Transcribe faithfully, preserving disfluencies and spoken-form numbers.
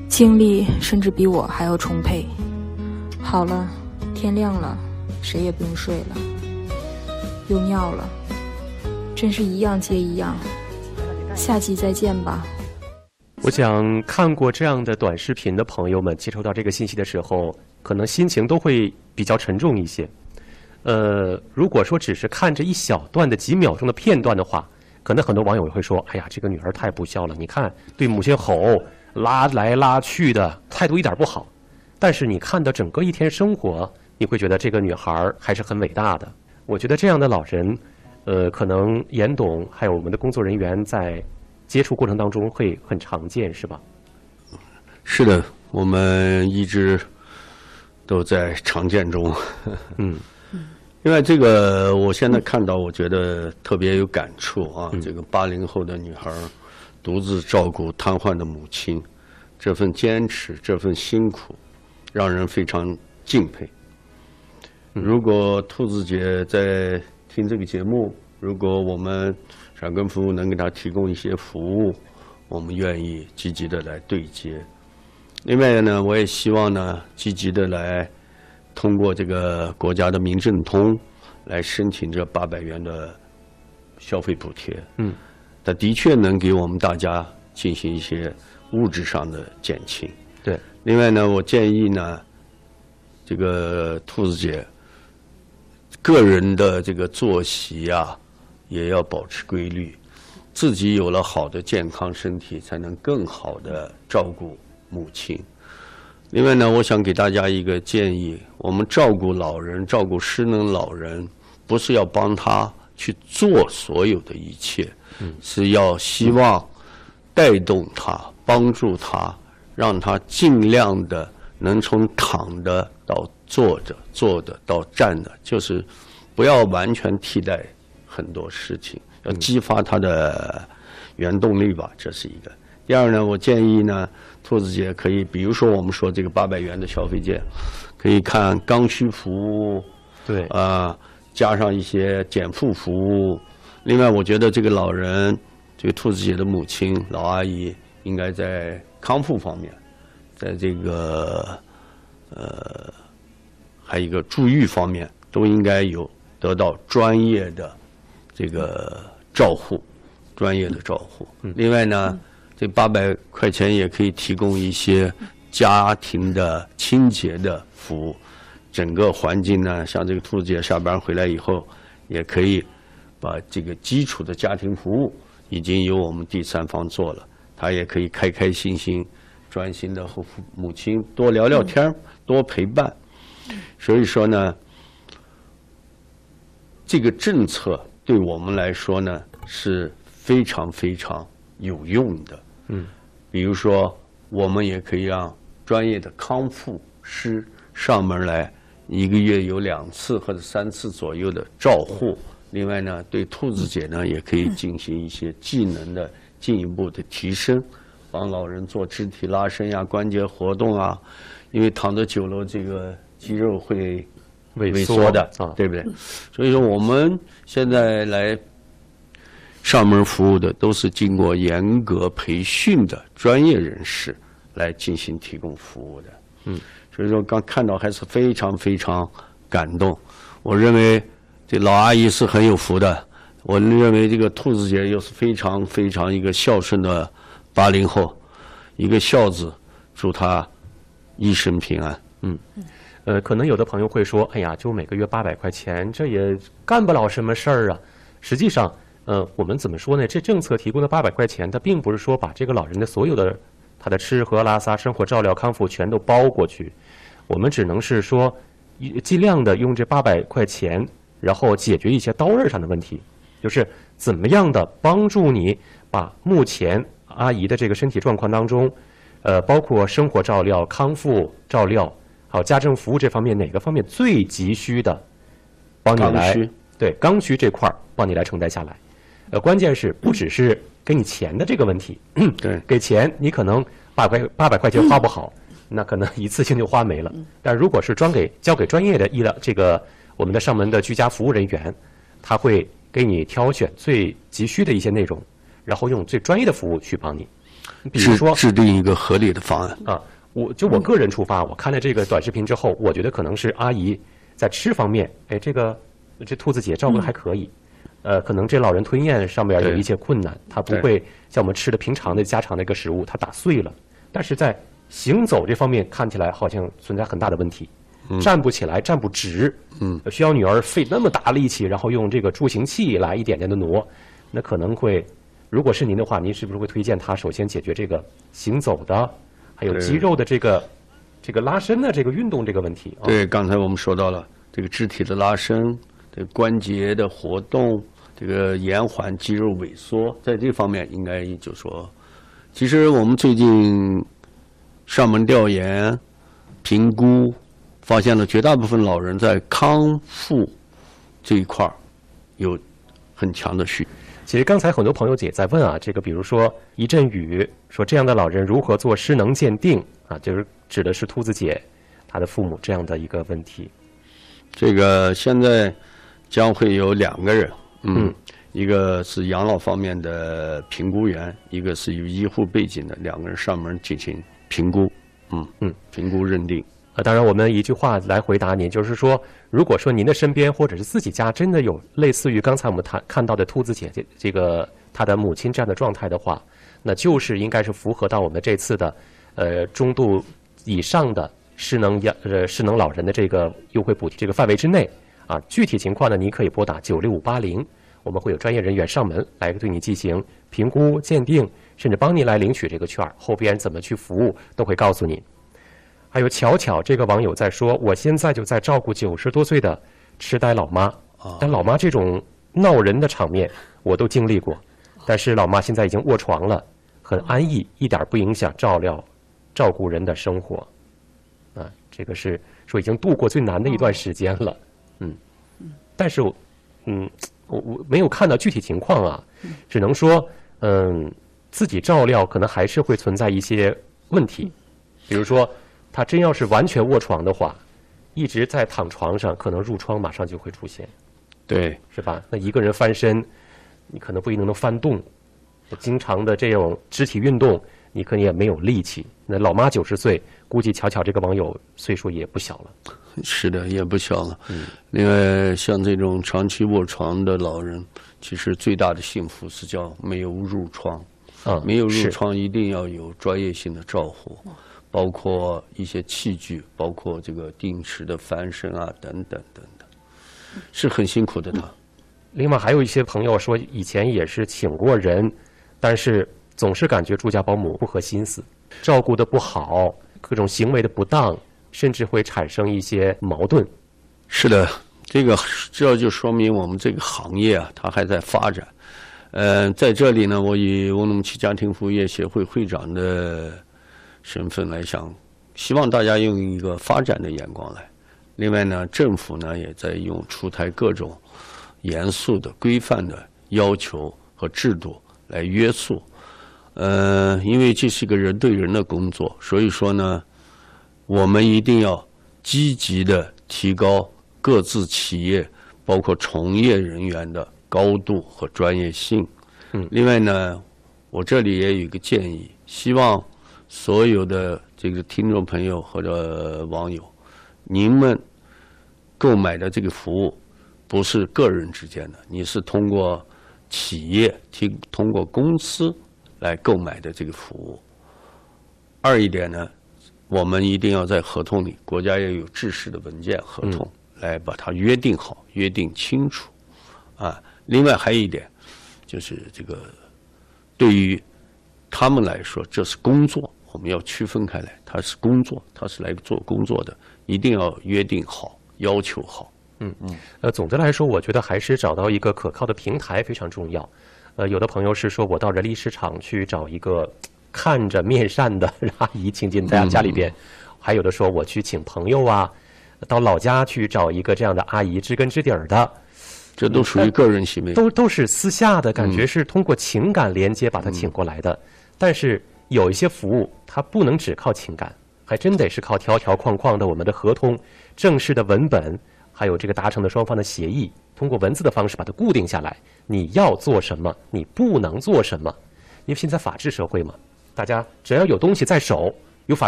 精力甚至比我还要充沛。好了，天亮了，谁也不用睡了。又尿了，真是一样接一样。下集再见吧。 我想看过这样的短视频的朋友们，接收到这个信息的时候，可能心情都会比较沉重一些。呃，如果说只是看着一小段的几秒钟的片段的话，可能很多网友会说：“哎呀，这个女儿太不孝了！你看，对母亲吼、拉来拉去的，态度一点不好。”但是你看到整个一天生活，你会觉得这个女孩还是很伟大的。我觉得这样的老人，呃，可能严董还有我们的工作人员在接触过程当中会很常见，是吧？ 是的，我们一直都在常见中。 嗯。 因为这个，我现在看到，我觉得特别有感触啊。嗯、这个八零后的女孩独自照顾瘫痪的母亲，这份坚持，这份辛苦，让人非常敬佩。嗯、如果兔子姐在听这个节目，如果我们闪根服务能给她提供一些服务，我们愿意积极的来对接。另外呢，我也希望呢，积极的来。通过这个国家的民政通来申请这八百元的消费补贴，嗯，它的确能给我们大家进行一些物质上的减轻。 对， 另外呢，我建议呢，这个兔子姐个人的这个作息啊，也要保持规律，自己有了好的健康身体，才能更好的照顾母亲。另外呢，我想给大家一个建议：我们照顾老人、照顾失能老人，不是要帮他去做所有的一切，嗯、是要希望带动他、帮助他，让他尽量的能从躺的到坐着、坐的到站的，就是不要完全替代很多事情，要激发他的原动力吧，这是一个。第二呢，我建议呢，兔子姐可以，比如说我们说这个八百元的消费券，可以看刚需服务， 对， 啊、呃，加上一些减负服务。另外，我觉得这个老人，这个兔子姐的母亲老阿姨，应该在康复方面，在这个呃，还有一个住院方面，都应该有得到专业的这个照护，专业的照护。另外呢。嗯这八百块钱也可以提供一些家庭的清洁的服务，整个环境呢，像这个兔子姐下班回来以后，也可以把这个基础的家庭服务已经由我们第三方做了，她也可以开开心心、专心的和母亲多聊聊天，多陪伴。所以说呢，这个政策对我们来说呢是非常非常有用的。嗯，比如说，我们也可以让专业的康复师上门来，一个月有两次或者三次左右的照护。另外呢，对兔子姐呢，也可以进行一些技能的进一步的提升，帮老人做肢体拉伸呀、关节活动啊。因为躺着久了，这个肌肉会萎缩的，啊，对不对？所以说，我们现在来。上门服务的都是经过严格培训的专业人士来进行提供服务的，嗯，所以说刚看到还是非常非常感动。我认为这老阿姨是很有福的，我认为这个兔子姐又是非常非常一个孝顺的八零后，一个孝子，祝她一生平安。 嗯，呃，可能有的朋友会说，哎呀，就每个月八百块钱，这也干不了什么事儿啊。实际上。呃，我们怎么说呢？这政策提供的八百块钱，它并不是说把这个老人的所有的他的吃喝拉撒、生活照料、康复全都包过去。我们只能是说，尽量的用这八百块钱，然后解决一些刀刃上的问题，就是怎么样的帮助你把目前阿姨的这个身体状况当中，呃，包括生活照料、康复照料，还有家政服务这方面哪个方面最急需的，帮你来对刚需这块儿帮你来承担下来。呃，关键是不只是给你钱的这个问题， 对， 给钱你可能八百八百块钱花不好，那可能一次性就花没了。但如果是专给交给专业的医疗这个我们的上门的居家服务人员，他会给你挑选最急需的一些内容，然后用最专业的服务去帮你。 比如说制定一个合理的方案啊。我就我个人出发，我看了这个短视频之后，我觉得可能是阿姨在吃方面，哎，这个这兔子姐照顾的还可以。呃，可能这老人吞咽上面有一些困难，他不会像我们吃的平常的家常的一个食物，他打碎了。但是在行走这方面看起来好像存在很大的问题，嗯、站不起来，站不直，嗯，需要女儿费那么大力气，然后用这个助行器来一点点的挪，那可能会，如果是您的话，您是不是会推荐他首先解决这个行走的，还有肌肉的这个这个拉伸的这个运动这个问题？ 对，刚才我们说到了这个肢体的拉伸。这个关节的活动，这个延缓肌肉萎缩，在这方面应该就说，其实我们最近上门调研、评估，发现了绝大部分老人在康复这一块儿有很强的需求。 其实刚才很多朋友也在问啊，这个比如说一阵雨，说这样的老人如何做失能鉴定啊，就是指的是兔子姐她的父母这样的一个问题。 这个现在。将会有两个人，嗯，嗯一个是养老方面的评估员，一个是有医护背景的，两个人上门进行评估，嗯嗯，评估认定。 啊，当然我们一句话来回答您，就是说，如果说您的身边或者是自己家真的有类似于刚才我们谈看到的兔子姐姐这个她的母亲这样的状态的话，那就是应该是符合到我们这次的呃中度以上的失能养呃失能老人的这个优惠补贴这个范围之内。啊，具体情况呢，您可以拨打九六五八零，我们会有专业人员上门来对你进行评估、鉴定，甚至帮您来领取这个券儿，后边怎么去服务都会告诉您。还有巧巧这个网友在说，我现在就在照顾九十多岁的痴呆老妈，但老妈这种闹人的场面我都经历过，但是老妈现在已经卧床了，很安逸，一点不影响照料、照顾人的生活。啊，这个是说已经度过最难的一段时间了。嗯，但是我，嗯，我我没有看到具体情况啊，只能说，嗯，自己照料可能还是会存在一些问题，比如说，他真要是完全卧床的话，一直在躺床上，可能褥疮马上就会出现， 对， 是吧？那一个人翻身，你可能不一定能翻动，经常的这种肢体运动，你可能也没有力气。那老妈九十岁，估计巧巧这个网友岁数也不小了。 是的，也不小了。嗯，另外，像这种长期卧床的老人，其实最大的幸福是叫没有褥疮。啊，没有褥疮一定要有专业性的照护，包括一些器具，包括这个定时的翻身啊，等等等等，是很辛苦的他。 另外，还有一些朋友说，以前也是请过人，但是总是感觉住家保姆不合心思，照顾的不好，各种行为的不当。甚至会产生一些矛盾。 是的，这个这就说明我们这个行业啊，它还在发展。呃，在这里呢，我以乌鲁木齐家庭服务业协会会长的身份来想，希望大家用一个发展的眼光来。另外呢，政府呢也在用出台各种严肃的、规范的要求和制度来约束。呃，因为这是一个人对人的工作，所以说呢。我们一定要积极的提高各自企业，包括从业人员的高度和专业性。嗯，另外呢，我这里也有一个建议，希望所有的这个听众朋友或者网友，您们购买的这个服务不是个人之间的，你是通过企业、提通过公司来购买的这个服务。二一点呢。我们一定要在合同里，国家要有制式的文件合同，来把它约定好、约定清楚，啊。另外还有一点，就是这个对于他们来说，这是工作，我们要区分开来，它是工作，它是来做工作的，一定要约定好、要求好。 嗯嗯。呃，总的来说，我觉得还是找到一个可靠的平台非常重要。呃，有的朋友是说我到人力市场去找一个。看着面善的阿姨请进大家家里边，还有的说我去请朋友啊，到老家去找一个这样的阿姨知根知底儿的， 这都属于个人行为， 都都是私下的感觉，是通过情感连接把他请过来的。嗯、但是有一些服务它不能只靠情感，还真得是靠条条框框的我们的合同、正式的文本，还有这个达成的双方的协议，通过文字的方式把它固定下来。你要做什么，你不能做什么，因为现在法治社会嘛。 大家只要有东西在手，